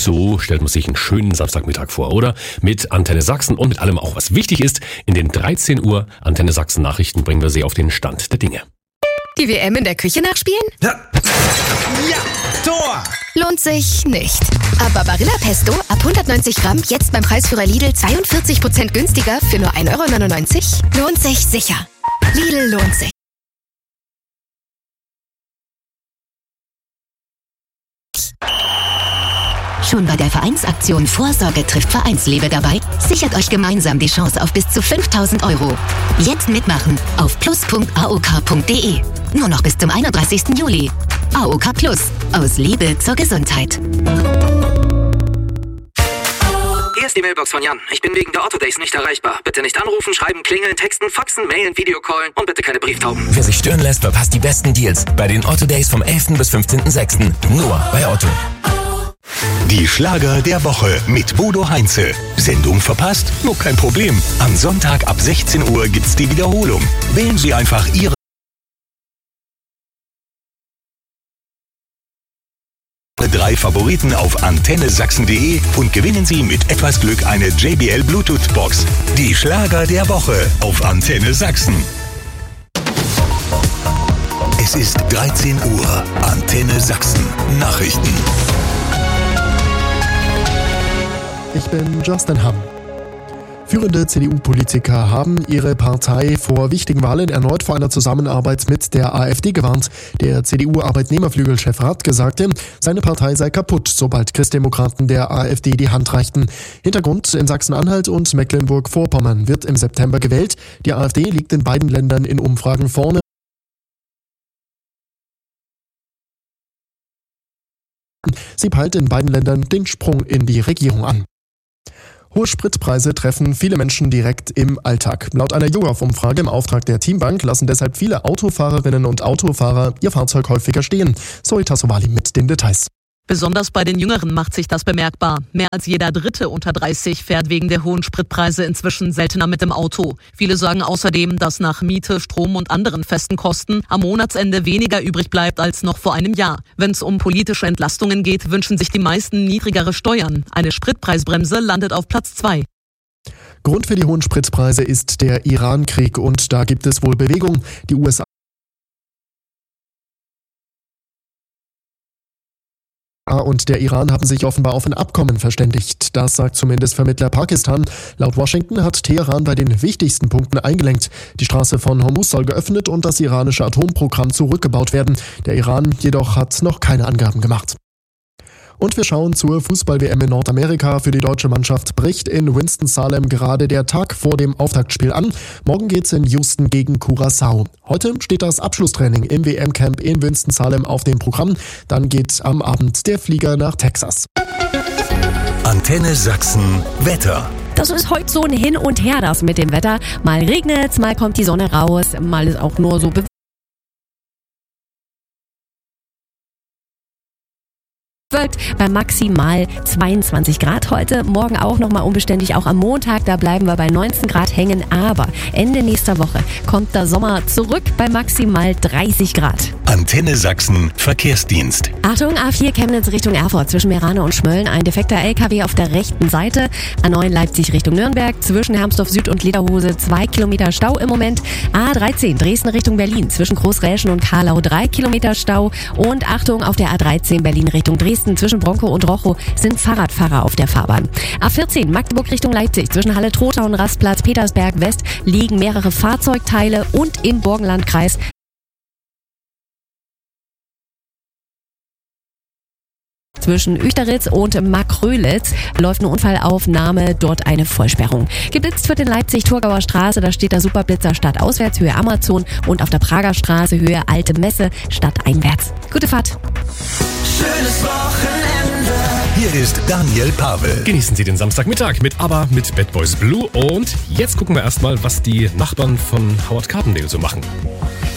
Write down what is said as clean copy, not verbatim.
So stellt man sich einen schönen Samstagmittag vor, oder? Mit Antenne Sachsen und mit allem auch, was wichtig ist. In den 13 Uhr Antenne Sachsen Nachrichten bringen wir Sie auf den Stand der Dinge. Die WM in der Küche nachspielen? Ja, Tor! Lohnt sich nicht. Aber Barilla Pesto ab 190 Gramm jetzt beim Preisführer Lidl 42% günstiger für nur 1,99 €? Lohnt sich sicher. Lidl lohnt sich. Schon bei der Vereinsaktion Vorsorge trifft Vereinsliebe dabei? Sichert euch gemeinsam die Chance auf bis zu 5.000 €. Jetzt mitmachen auf plus.aok.de. Nur noch bis zum 31. Juli. AOK Plus. Aus Liebe zur Gesundheit. Hier ist die Mailbox von Jan. Ich bin wegen der Autodays nicht erreichbar. Bitte nicht anrufen, schreiben, klingeln, texten, faxen, mailen, Videocallen und bitte keine Brieftauben. Wer sich stören lässt, verpasst die besten Deals bei den Autodays vom 11. bis 15.06. Nur bei Otto. Die Schlager der Woche mit Bodo Heinze. Sendung verpasst? Nur kein Problem. Am Sonntag ab 16 Uhr gibt's die Wiederholung. Wählen Sie einfach Ihre 3 Favoriten auf antennesachsen.de und gewinnen Sie mit etwas Glück eine JBL Bluetooth Box. Die Schlager der Woche auf Antenne Sachsen. Es ist 13 Uhr. Antenne Sachsen. Nachrichten. Ich bin Justin Hamm. Führende CDU-Politiker haben ihre Partei vor wichtigen Wahlen erneut vor einer Zusammenarbeit mit der AfD gewarnt. Der CDU-Arbeitnehmerflügelchef Rath sagte, seine Partei sei kaputt, sobald Christdemokraten der AfD die Hand reichten. Hintergrund: in Sachsen-Anhalt und Mecklenburg-Vorpommern wird im September gewählt. Die AfD liegt in beiden Ländern in Umfragen vorne. Sie peilt in beiden Ländern den Sprung in die Regierung an. Hohe Spritpreise treffen viele Menschen direkt im Alltag. Laut einer YouGov-Umfrage im Auftrag der Teambank lassen deshalb viele Autofahrerinnen und Autofahrer ihr Fahrzeug häufiger stehen. Zoe Tassovali mit den Details. Besonders bei den Jüngeren macht sich das bemerkbar. Mehr als jeder Dritte unter 30 fährt wegen der hohen Spritpreise inzwischen seltener mit dem Auto. Viele sagen außerdem, dass nach Miete, Strom und anderen festen Kosten am Monatsende weniger übrig bleibt als noch vor einem Jahr. Wenn es um politische Entlastungen geht, wünschen sich die meisten niedrigere Steuern. Eine Spritpreisbremse landet auf Platz 2. Grund für die hohen Spritpreise ist der Iran-Krieg und da gibt es wohl Bewegung. Die USA und der Iran haben sich offenbar auf ein Abkommen verständigt. Das sagt zumindest Vermittler Pakistan. Laut Washington hat Teheran bei den wichtigsten Punkten eingelenkt. Die Straße von Hormuz soll geöffnet und das iranische Atomprogramm zurückgebaut werden. Der Iran jedoch hat noch keine Angaben gemacht. Und wir schauen zur Fußball-WM in Nordamerika. Für die deutsche Mannschaft bricht in Winston-Salem gerade der Tag vor dem Auftaktspiel an. Morgen geht's in Houston gegen Curaçao. Heute steht das Abschlusstraining im WM-Camp in Winston-Salem auf dem Programm. Dann geht am Abend der Flieger nach Texas. Antenne Sachsen Wetter. Das ist heute so ein Hin und Her, das mit dem Wetter. Mal regnet's, mal kommt die Sonne raus, mal ist auch nur so bei maximal 22 Grad heute. Morgen auch nochmal unbeständig, auch am Montag. Da bleiben wir bei 19 Grad hängen. Aber Ende nächster Woche kommt der Sommer zurück bei maximal 30 Grad. Antenne Sachsen Verkehrsdienst. Achtung, A4 Chemnitz Richtung Erfurt. Zwischen Meerane und Schmölln ein defekter LKW auf der rechten Seite. A9 Leipzig Richtung Nürnberg. Zwischen Hermsdorf Süd und Lederhose 2 Kilometer Stau im Moment. A13 Dresden Richtung Berlin. Zwischen Großräschen und Karlau 3 Kilometer Stau. Und Achtung, auf der A13 Berlin Richtung Dresden. Zwischen Bronco und Rochow sind Fahrradfahrer auf der Fahrbahn. A14 Magdeburg Richtung Leipzig. Zwischen Halle-Trotha und Rastplatz Petersberg West liegen mehrere Fahrzeugteile und im Burgenlandkreis zwischen Uechteritz und Markrölitz läuft eine Unfallaufnahme, dort eine Vollsperrung. Geblitzt wird in Leipzig-Thurgauer Straße, da steht der Superblitzer stadtauswärts, Höhe Amazon, und auf der Prager Straße, Höhe Alte Messe, stadteinwärts. Gute Fahrt. Schönes Wochenende. Hier ist Daniel Pavel. Genießen Sie den Samstagmittag mit ABBA, mit Bad Boys Blue und jetzt gucken wir erstmal, was die Nachbarn von Howard Carpendale so machen.